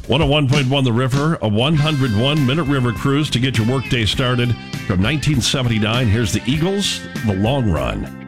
101.1 The River, a 101-minute river cruise to get your workday started. From 1979, here's the Eagles, The Long Run.